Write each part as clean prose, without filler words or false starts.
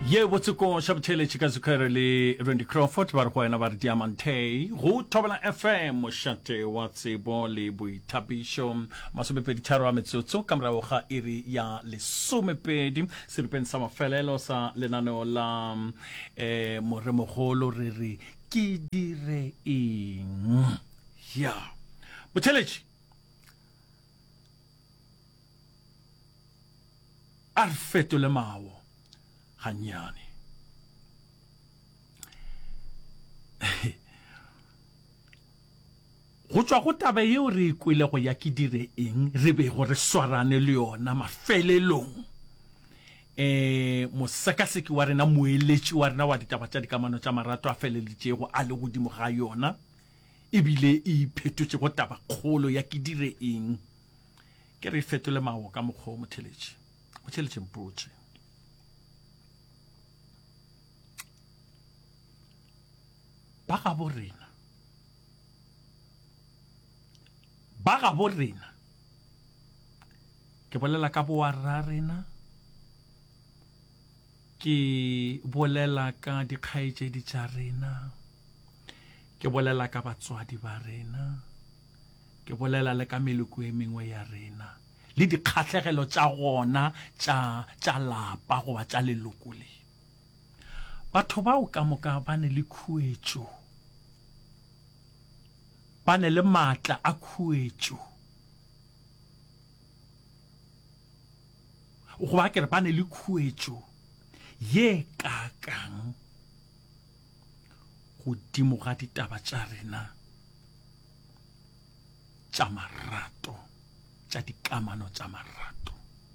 Ye what's ko shabtele chikazukere le Randy Crawford bar go ena bar Diamante go Tobela FM moshate watse bo le boithabiso masobe pedi tharo a metsotso kamra ga iri ya le somepedi sirpen sama felelo sa lenano la moremogolo re ke dire eng ya botelechi arfeto le mawo hanyane go tswa go tabe yeo re kwile go ya ke dire eng re be go re swarane le yona mafelelong mosakaseki wa rena moeletši wa rena wa ditaba tša dikamano tša marato a feleletšego a le godimo ga yona ebile e iphetotše go taba kgolo ya ke dire eng ke re fetole mawo ka mokgwa motheletše mpotše ba ga bo rena ke bolela ka boarra rena ke bolela ka dikgaetšedi tša rena ke bolela ka batswadi ba rena ke bolela le ka meloko e mengwe ya rena le dikgatlhegelo tša gona tša lapa goba tša leloko le batho bao ka moka ba ne le khuetšo ba ne le maatla a khuetšo goba ke re ba ne le khuetšo ye kakang godimo ga ditaba tša rena tša marato tša dikamano tša marato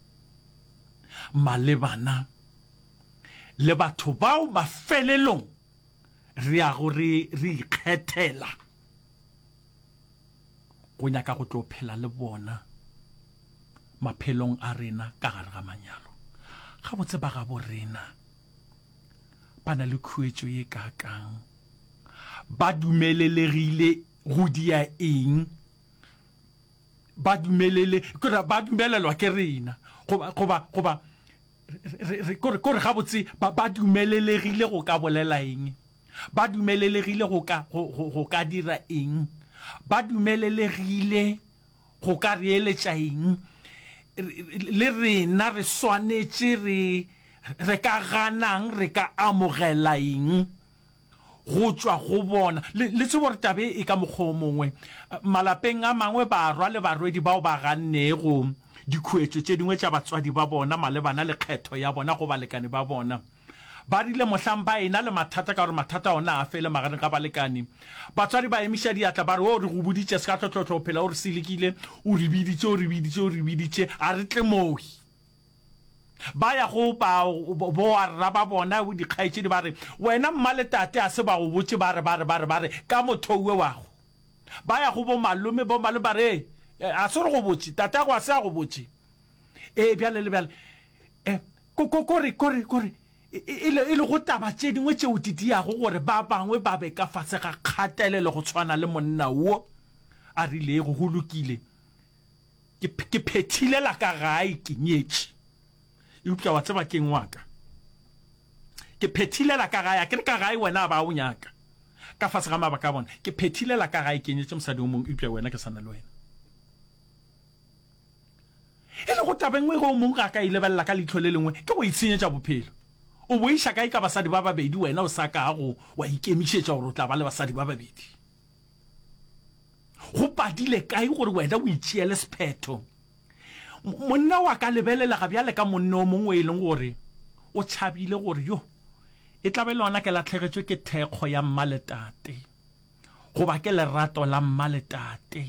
malebana le batho bao mafelelong re a go re ikgethela go nyaka go tlo phela le bona maphelong a rena ka gare ga manyalo ga botse ba ga bo rena ba na le khuetšo ye kakang ba dumelelegile go dia eng ba dumelelwa ke rena goba kore ga botse ba dumelelegile go ka bolela eng ba dumelelegile go ka dira eng ba dumelelegile go ka reeletša eng le rena re swanetše re ka ganang re ka amogela eng go tswa go bona le tsebo re tabe e ka mokgwa mongwe malapeng a mangwe ba rwa le barwedi bao ba gannego dikhuetšo tše dingwe tša batswadi ba bona malebana le kgetho ya bona go balekane ba bona ba rile mohlang ba ena le mathata ka gore mathata ona a fele magareng ga balekane batswadi ba emiša diatla ba re o re go boditše se ka tlhotlhotlho phela o re selekile o re biditše a re tle moi ba ya go boarra ba bona dikgaetšedi ba re wena mmaletate a se ba go botse ba re ka mothouwe wago ba ya go bo malome ba re a se re go botse tata go a se a go botse bjale le bjale kore e le go taba tše dingwe tšeo di diago gore ba bangwe ba be ka fase ga kgatelelo go tshwana le monna wo a rile go lokile ke phethilela ka gae ke nyetše eupša wa tseba keng waka ke phethilela ka gae ke re ka gae wena ba o nyaka ka fase ga mabaka a bona ke phethilela ka gae ke nyetše mosadi o mongwe eupša wena ke sana le wena e le go tabengwe go mongwe ga ka ilebelela ka leitlho le lengwe ke go itshenyetša bophelo o boiša kae ka basadi ba babedi wena o sa ka go wa ikemišetša gore o tla ba le basadi ba babedi go padile kae gore wena o itšeele sephetho monna wa ka lebelela ga bjale ka monna o mongwe e leng gore o tšhabile gore yo e tla be le ona ke latlhegetswe ke thekgo ya mmaletate goba ke lerato la mmaletate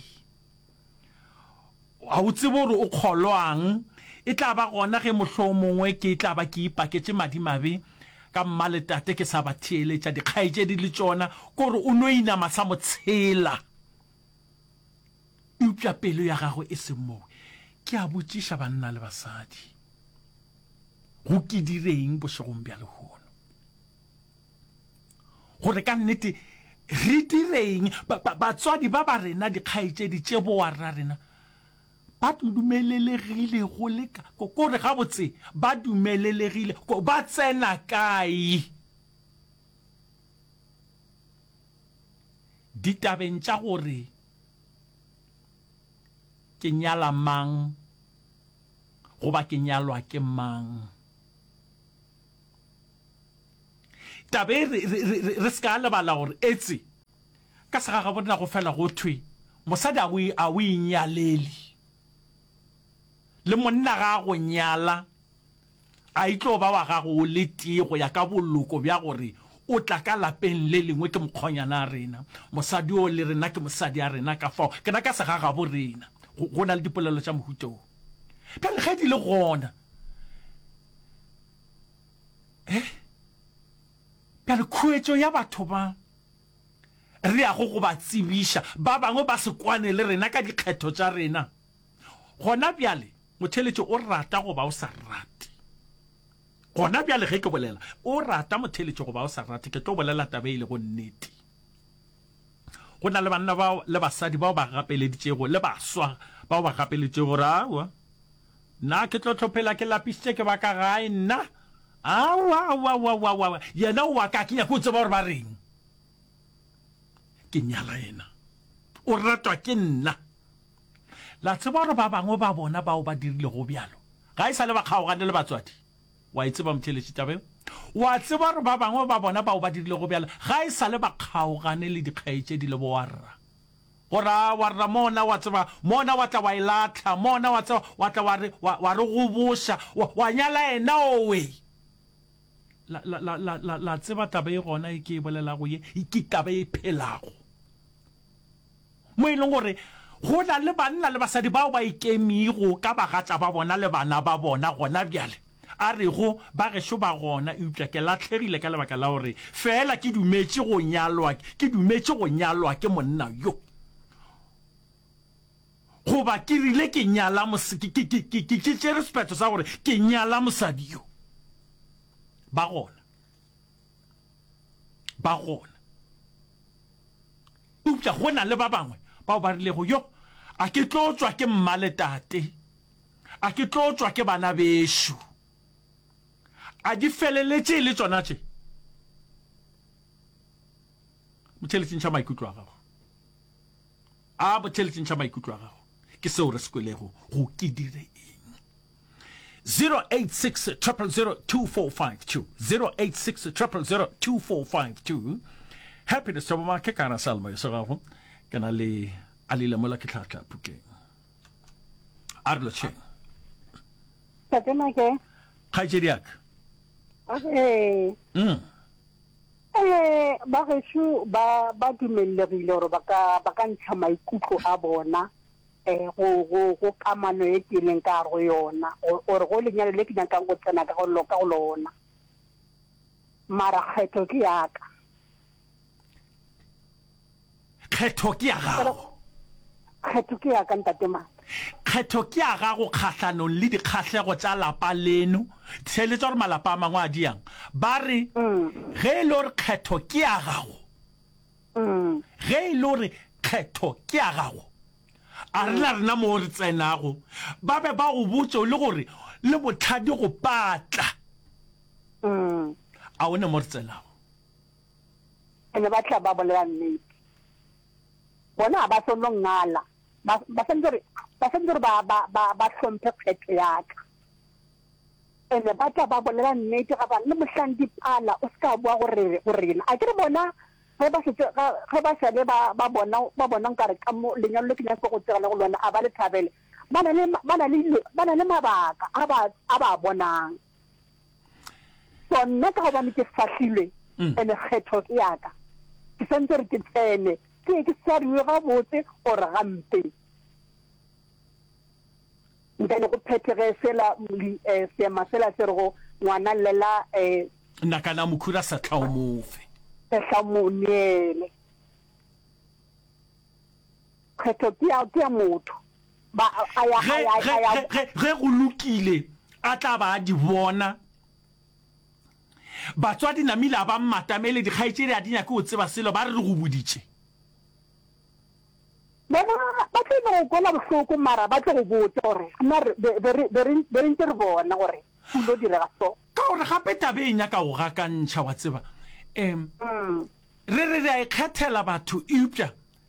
a o tsebe gore o kgolwang e tla ba gona ge mohlo mongwe ke tla ba ke ipaketse madimabe ka mmaletate ke sa ba theeletša dikgaetšedi le tšona kore o no inama sa motshela eupša pelo ya gago e se moo ke a botšiša banna le basadi go ke direng bošegong bja lehono gore ka nnete re direng batswadi ba ba rena dikgaetšedi tše boarra rena ba dumelelegile go leka ko re ga botse ba dumelelegile ba tsena kae ditabeng tša gore ke nyala mang goba ke nyalwa ke mang tabe re ska lebala gore etse ka sega ga bona go fela go thwe mosadi a o inyalele le monna ga go nyala a itlo ba wa ga go le tie go ya ka boloko bja gore o tla ka lapeng le lengwe ke mokgonyana a rena mosadi o le rena ke mosadi a rena ka fao ke na ka sega ga bo rena go na le dipolelo tša mohuto pele ge di le gona pele khuetšo ya batho ba re ya go ba tsebiša ba bangwe ba se kwane le rena ka dikgetho tša rena gona bjale motheletšo o rata go ba o sa rate gona bjale ge ke bolela o rata motheletšo go ba o sa rate ke tlo bolela tabe ile go nnete go na le banna ba le basadi bao ba gapeleditšego le baswa bao ba gapeleditšego gore awa nna ke tlo tlhophela ke lapisitše ke ba ka gae nna awa yena o wa ka ke nyako o tseba gore ba reng ke nyala yena o ratwa ke nna la tseba gore ba bangwe ba bona bao ba dirile go bjalo ga e sa le ba kgaogane le batswadi wa itseba motheletši tabeo wa tseba gore ba bangwe ba bona bao ba dirile go bjalo ga e sa le ba kgaogane le dikgaetše di le bowarra gora warra mona wa tseba mona wa tla wa ilatla mona wa tseba wa tla wa re go boša wa nyala ena owe la tseba tabe e gona e ke e bolelago ye ke tabe e phelago mo e leng gore go na le banna le basadi bao ba ikemigo ka bagatša ba bona le bana ba bona gona bjale a re go ba gešo ba gona eupša ke latlhegile ka lebaka la gore fela ke dumetše go nyalwa ke monna yo goba ke rile ke nyala ke tšere sephetho sa gore ke nyala mosadi yo ba gona eupša go na le ba bangwe bao ba rilego yo a ke tlo tswa ke mmaletate a ke tlo tswa ke bana bešo a di feleletše le tsona tše motheletšeng tša maikutlo a gago motheletšeng tša maikutlo a gago ke seo re sekwelego go ke dire eng 086 000 2452 086 000 2452 happiness tša bomake kana salmo ya se gago ke na le a le mola ke tlhatla pukeng a re lotšheng kgaetšediaka ba gešo ba dumellegile gore ba ka ntsha maikutlo a bona go kamano e ke leng ka go yona gore go lenyalo le ke nyakang go tsena ka go lona mara kgetho ke yaka kgetho ke ya gago ntate mane kgetho ke ya gago kgatlhanong le dikgatlhego tša lapa leno theletša gore malapa a mangwe a diang ba re ge e le gore kgetho ke ya gago ge e le gore kgetho ke ya gago a rena mo re tsenago ba be ba go botse le gore le bothadi go patla a one mo re tsenago ene ba tla ba bolela nnete bona ba so ngala ba sentse ba hlomphe kgetho yaka ene ba tla ba bolela nnete ga ba le mohlang dipala o ska bua gore rena a ke re bona ge ba sale ba bona nkare ka mo lenyalo le ke nyaka go tsegela go lona a ba le thabele ba na le mabaka a ba bonang so nna ka gobane ke fahlilwe ene kgetho ke yaka ke sentse re ke tsene ke sariwe ga botse gore gampe nka le go phethege fela seema fela se re go ngwana lela nakana mokhura sa tlhaomofe monele kgetho ke ya motho ge go lokile a tla ba di bona batswadi namile a ba mmatamele dikgaetšedi a di nyake o tseba selo ba re go boditše bona ba tle go kola bohloko mara ba tle go botsa gore nna be re ntse re bona gore lo direga so ka gore gape tabe e nyaka go gakantšha wa tseba re a ikgethela batho eupša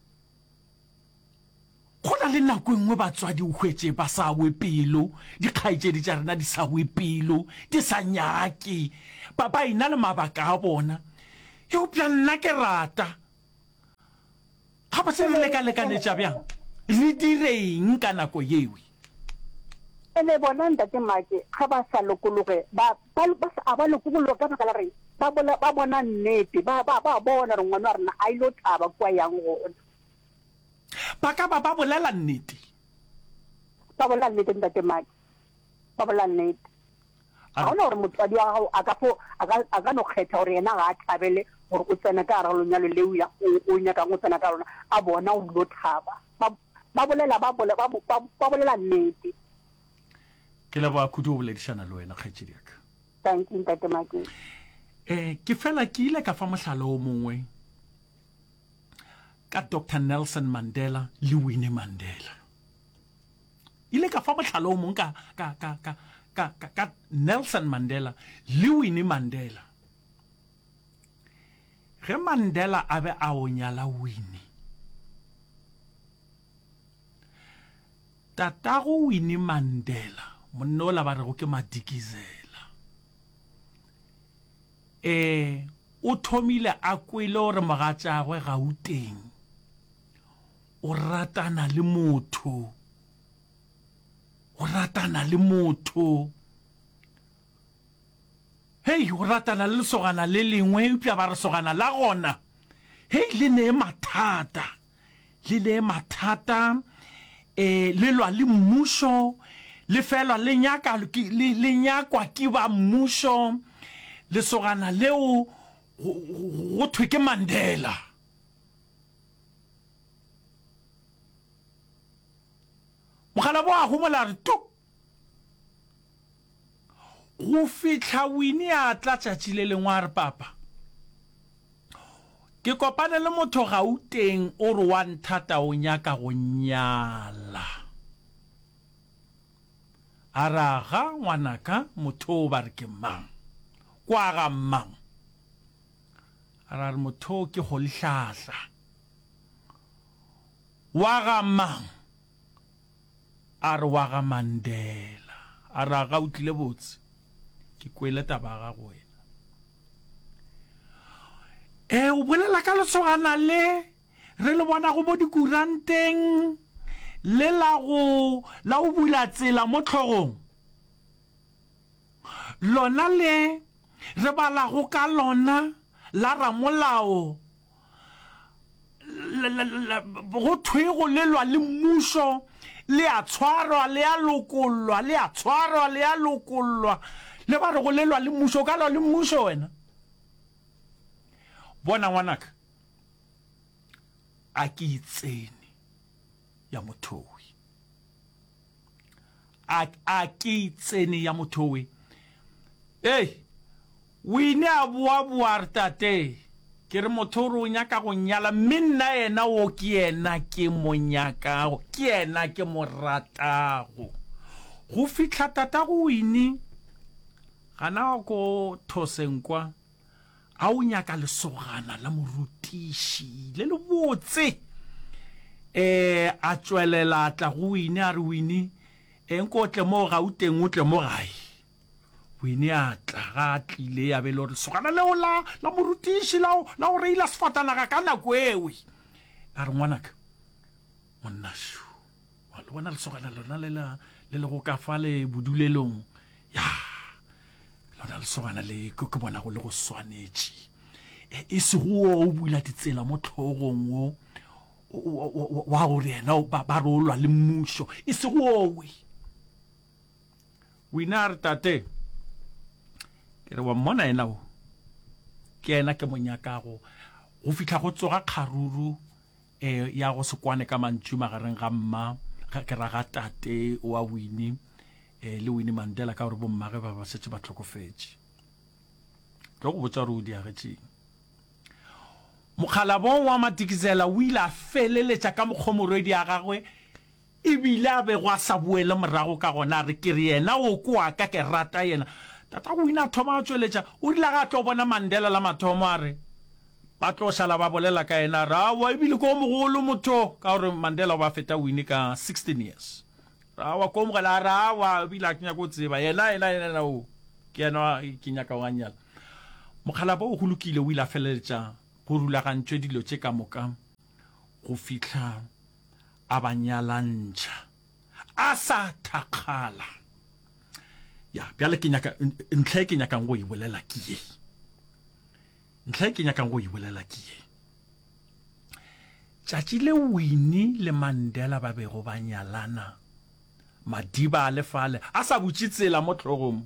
go na le nako nngwe batswadi o hwetse ba sa we pelo dikgaitsedi tša rena di sa we pelo di sa nyake ba ina le mabaka a bona eupša nna ke rata ga ba se re lekalekanetša bjang re direng ka nako yewe ene bona ntate Maki ga ba sa lokologe ba lokologe ka baka la re ba bona nnete ba bona re ngwana wa rena a ilo thaba kwa yang gona ba ka ba bolela nnete ntate Maki ba bolela nnete ga ona gore motswadi wa gago a ka no kgetha gore yena ga a thabele gore o tsena ka gare lenyalo leo o nyakang o tsena ka lona a bona o dilo thaba ba bolela nnete ke leboa kudu o boledišana le wena kgaitsedi yaka thank you ntate Maki ke fela ke ile ka fa mohlala o mongwe ka Dr. Nelson Mandela le Winnie Mandela ile ka fa mohlala o mongwe ka Nelson Mandela le Winnie Mandela ge Mandela a be a o nyala Winnie tatago Winnie Mandela monna o la ba rego ke Madikizela o thomile a kwele gore mogatšagwe Gauteng o ratana le motho hei o ratana le lesogana le lengwe upša ba re sogana la gona hei le ne mathata le lwa le mmušo le felwa le nyakwa ke ba mmušo lesogana leo go thwe ke Mandela mogala bo a humola re tu go fihla Winnie a tla tšatši le lengwe a re papa ke kopane le motho Gauteng o re wa nthata o nyaka go nyala a raga ngwanaka motho o ba re ke mang kwa ga mang a ra re motho ke go Lehlahla wa ga mang a re wa ga Mandela a raga o tlile botse ke kwele taba ga go wena o bolela ka lesogana le re le bona go mo dikuranteng le la go bula tsela mo tlhogong lona le re bala go ka lona la ramolao go thwe go lelwa le mmušo le a tshwarwa le a lokollwa le a tshwarwa le a lokollwa le ba re go lelwa le mmušo ka lwa le mmušo wena bona ngwanaka a ke itsene ya mothowi a ke itsene ya mothowi Winnie a boa re tate ke re motho o nyaka go nyala mme nna yena o ke yena ke mo nyakago ke yena ke mo ratago go fihla tatago Winnie gana go thosenkwa a o nyaka lesogana la morutiši le le botse a tswelela tla go Winnie a re Winnie enko tle mo Gauteng o tle mo gae Winnie a tla ga tlile ya be le gore lesogana leo la morutiši la o reila sefatanaga ka nako ewe a re ngwanaka monnašo wa le bona lesogana lona le le go ka fa le bodulelong ya lona lesogana le ke bona go le go swanetše e se go o bula ditsela mo tlhogong wa gore yena ba re o lwa le mmušo e se go owe Winnie a re tate ke re wa mmona yena o ke yena ke monyakago go fitlha go tsoga kgaruru ya go se kwane ka mantšu magareng ga mma ke ra ga tate wa Winnie le Winnie Mandela ka gore bommage ba setse ba tlhokofetše tlo go botsa gore o diagetseng mokgalabong wa matikizela o ile a feleletša ka mokgomoredi ya gagwe ebile a bego a sa boele morago ka gona re ke re yena o kwa ka ke rata yena tata o ina thoma a tsweletša o rile ga tlo bona Mandela la mathomo a re ba tlo šala ba bolela ka yena rawa ebile ko mogolo motho ka gore Mandela ba feta wini ka 16 years rawa ko mogala rawa ebile a kenya go tseba yena o ke yena ke nyaka wa nyala mokgalabo o golokile o ile a feleletša go rulagantšwe dilo tše ka moka go fihla a banyalantšha a sa thakgala ya bjale ntlha e ke nyakang go e bolela ke ye tšatši le Winnie le Mandela ba bego ba nyalana madiba a lefale a sa butše tsela mo tlhogong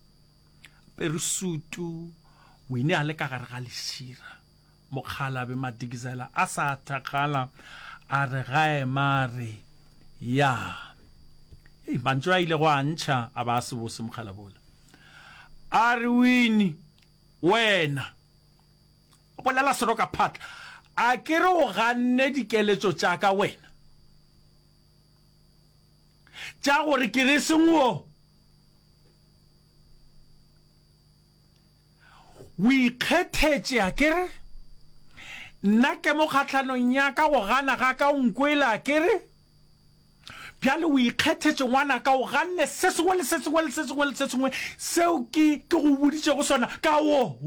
perusutu Winnie a le ka gare ga lešira mokgalabe Madikizela a sa thakgala a re gae mare ya mantso a ile go a ntšha a ba a se bose mokgalabola a re Winnie wena o bolela seroka phatla a ke re o ganne dikeletšo tša ka wena tša gore ke re sengwo o ikgethetše a ke re nna ke mo kgatlhanong ya ka go gana ga ka o nkwela a ke re bjale o ikgethetše ngwana ka o ganne se sengwe le se sengwe seo ke go boditše go sona ka wo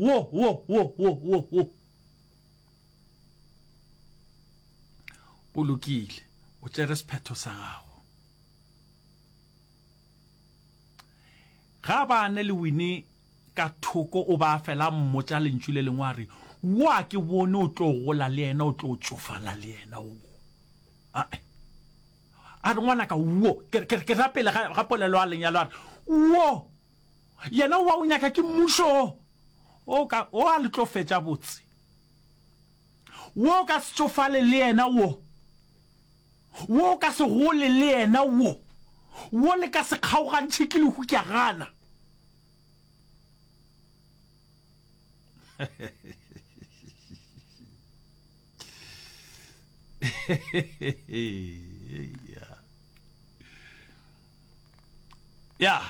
o lokile o tšere sephetho sa gago ga bane le Winnie ka thoko o ba fela mmotša lentšu le lengwe a re wa ke bone o tlo gola le yena o tlo tsofala le yena o a re ngwana ka wo ke rapele ga polelo a lenyalo a re wo yena wa o nyaka ke mmušo o a le tlo fetša botse wo ka se tsofale le yena wo ka se gole le yena wo le ka se kgaogantšhe ke lehu ke a gana ya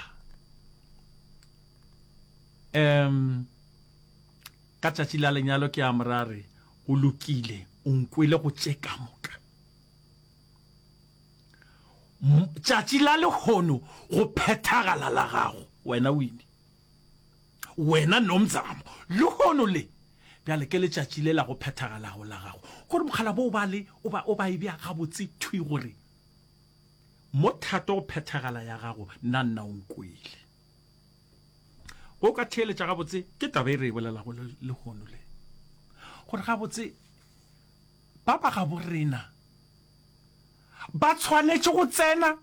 ka tšatši la lenyalo ke a morare o lokile o nkwele go tšeka moka tšatši la lehono go phethagala la gago wena Winnie wena Nomzamo lehono le bjale ke letšatši le la go phethagalago la gago gore mogala bo o ba e bja gabotse thui gore mo thato go phethagala ya gago nna o nkwele go ka theeletša gabotse ke taba e re e bolelago lehono le gore gabotse ba ba ga borena ba tshwanetše go tsena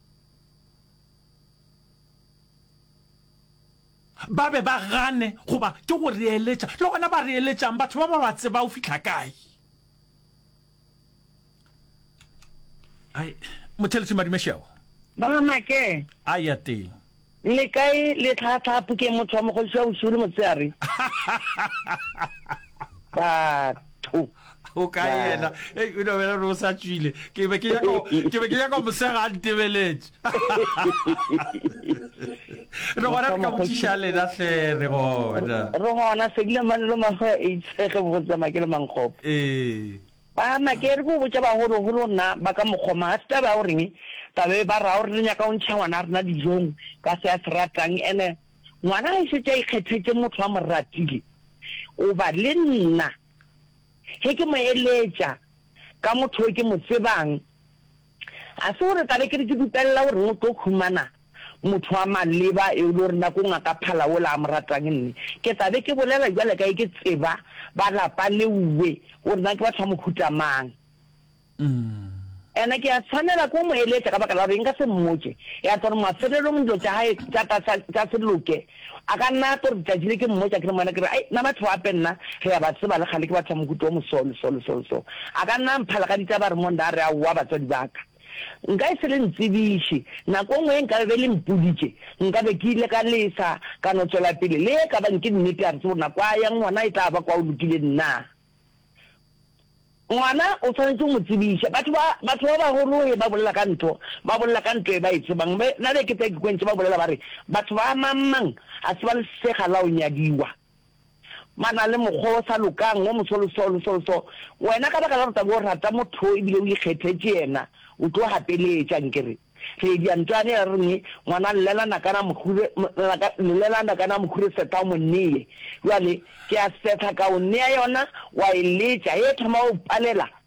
ba be ba gane goba ke go reeletša le gona ba reeletšang batho ba ba tseba o fitlha kae ai motheletši Madimešao Mama ke a ya teng le kae le tlhatlhapo ke motho wa mogodiša o sule motseare batho o ka yena o no bela ro sa tswile ke be ke ya go mosega a ntebeletše re gona ka botšiša lena hle re gona segile manelo magwe a itshege go tsama ke le mankgopo ba makere go botša bagolo nna ba ka mokgoma a seta ba o reng tabe ba ra gore re nyaka o ntšha ngwana a rena dijong ka se a se ratang ene ngwana a šetše a ikgethetse motho a mo ratile o ba le nna he ke mo eletša ka motho o ke mo tsebang a se gore tabe ke re ke dupelela gore o tlo khumana motho wa maleba e le gore nako ngaka phala o la mo ratang nne ke tabe ke bolela jwale ka ke tseba ba lapa le uwe gore nna ke batho mo khutamang ena ke a tshwanela ko mo eletša ka baka la gore nka se mmotse ya tsore mafelelo mo dilo tša gae tša se loke a ka nna tore tšatši le ke mmotsa ke re mona ke re ai nna batho ape nna ge ya ba tseba le gale ke batho mokutu o mosolo a ka nna mphala ka ditša ba re monda a re aowa batswadi baka nka e se le ntsebiše nako ngwe nka be le mpoditše nka be ke ile ka lesa ka no tswela pele le ka ba nke nnete a re tse gore nako a yang ngwana e tla ba kwa o lokile nna ngwana o tshwanetse mo tsebisha batho ba holo ba bolela ka ntho e ba itsebang me na le ke tse ke kwentse ba bolela ba re batho ba mamang a se ba le segala o nyadiwa mana le mogho sa lokang mo mosolosolo wena ka baka la rata go rata motho e bile o ikgethetse yena o tlo hapeletsa nkere re di antane ya reng ngwana lela na kana mokhure seta mo nne yale ke a setha ka o ne yona wa iletsa e thoma o palela